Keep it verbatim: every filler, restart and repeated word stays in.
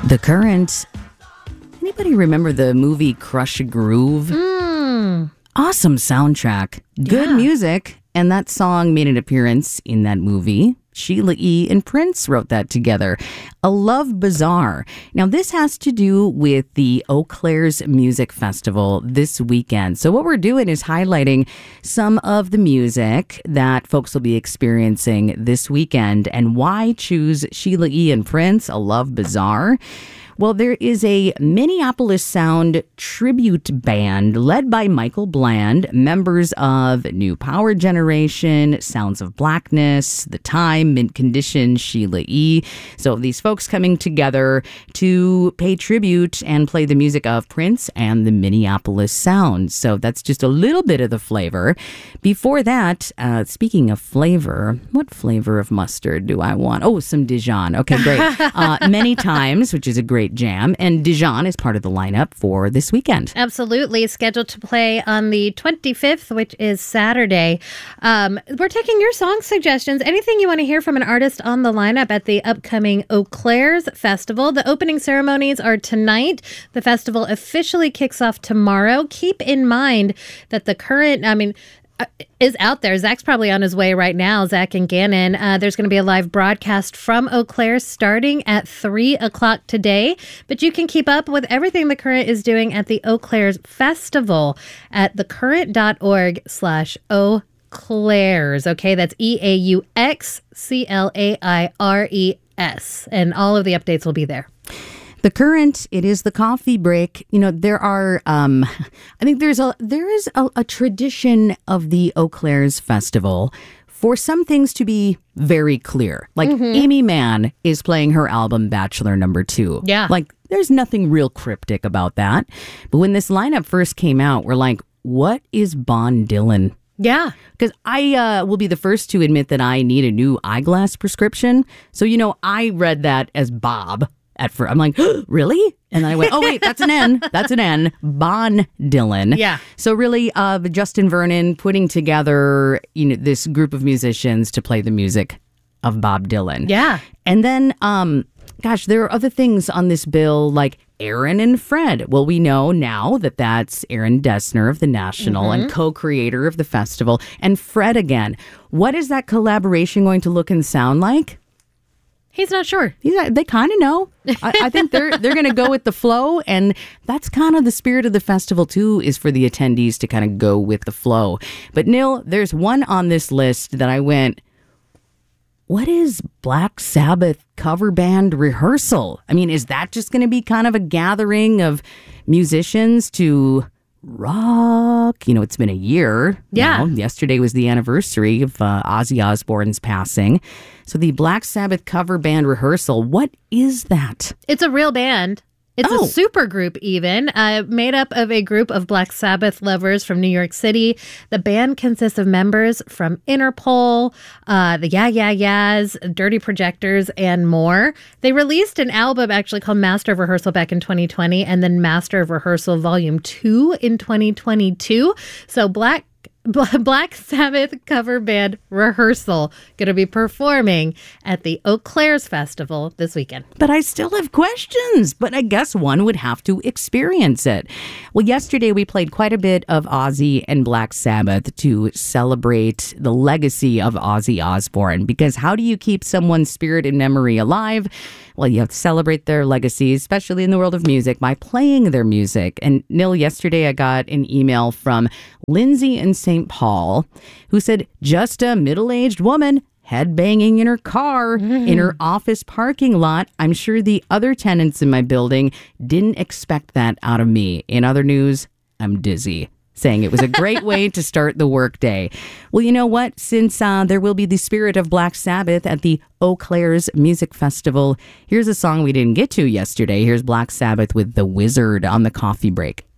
The Current. Anybody remember the movie Crush a Groove? Mm. Awesome soundtrack. Good Yeah. music. And that song made an appearance in that movie. Sheila E. and Prince wrote that together. A Love Bazaar. Now, this has to do with the Eau Claire's Music Festival this weekend. So what we're doing is highlighting some of the music that folks will be experiencing this weekend. And why choose Sheila E. and Prince, A Love Bazaar? Well, there is a Minneapolis Sound tribute band led by Michael Bland, members of New Power Generation, Sounds of Blackness, The Time, Mint Condition, Sheila E. So these folks coming together to pay tribute and play the music of Prince and the Minneapolis Sound. So that's just a little bit of the flavor. Before that, uh, speaking of flavor, what flavor of mustard do I want? Oh, some Dijon. Okay, great. Uh, Many Times, which is a great jam, and Dijon is part of the lineup for this weekend. Absolutely. Scheduled to play on the twenty-fifth, which is Saturday. Um, we're taking your song suggestions. Anything you want to hear from an artist on the lineup at the upcoming Eau Claire's Festival. The opening ceremonies are tonight. The festival officially kicks off tomorrow. Keep in mind that the current, I mean, is out there. Zach's probably on his way right now, Zach and Gannon. Uh, there's going to be a live broadcast from Eau Claire starting at three o'clock today. But you can keep up with everything The Current is doing at the Eau Claire's Festival at thecurrent.org slash Eau Claire's. Okay, that's E A U X C L A I R E S. And all of the updates will be there. The Current, it is the coffee break. You know, there are, um, I think there's a, there is a, a tradition of the Eau Claire's Festival for some things to be very clear. Like mm-hmm. Amy Mann is playing her album Bachelor Number Two. Yeah. Like there's nothing real cryptic about that. But when this lineup first came out, we're like, what is Bon Dylan? Yeah. Because I uh, will be the first to admit that I need a new eyeglass prescription. So, you know, I read that as Bob. At first, I'm like, oh, really? And then I went, oh, wait, that's an N. That's an N. Bon Dylan. Yeah. So really, uh, Justin Vernon putting together, you know, this group of musicians to play the music of Bob Dylan. Yeah. And then, um, gosh, there are other things on this bill like Aaron and Fred. Well, we know now that that's Aaron Dessner of The National mm-hmm. and co-creator of the festival. And Fred again. What is that collaboration going to look and sound like? He's not sure. He's, they kind of know. I, I think they're they're going to go with the flow, and that's kind of the spirit of the festival too. Is for the attendees to kind of go with the flow. But Nil, there's one on this list that I went, what is Black Sabbath cover band rehearsal? I mean, is that just going to be kind of a gathering of musicians to rock? You know, it's been a year. Yeah. Now. Yesterday was the anniversary of uh, Ozzy Osbourne's passing. So the Black Sabbath cover band rehearsal, what is that? It's a real band. It's oh. a super group even, uh, made up of a group of Black Sabbath lovers from New York City. The band consists of members from Interpol, uh, the Yeah Yeah Yeahs, Dirty Projectors, and more. They released an album actually called Master of Rehearsal back in twenty twenty, and then Master of Rehearsal Volume two in twenty twenty-two. So Black Black Sabbath cover band rehearsal going to be performing at the Eau Claire's Festival this weekend. But I still have questions, but I guess one would have to experience it. Well, yesterday we played quite a bit of Ozzy and Black Sabbath to celebrate the legacy of Ozzy Osbourne, because how do you keep someone's spirit and memory alive? Well, you have to celebrate their legacy, especially in the world of music, by playing their music. And Nil, yesterday I got an email from Lindsay in Saint Paul who said, just a middle-aged woman headbanging in her car mm. in her office parking lot. I'm sure the other tenants in my building didn't expect that out of me. In other news, I'm dizzy. Saying it was a great way to start the workday. Well, you know what? Since uh, there will be the spirit of Black Sabbath at the Eau Claire's Music Festival, here's a song we didn't get to yesterday. Here's Black Sabbath with The Wizard on the coffee break.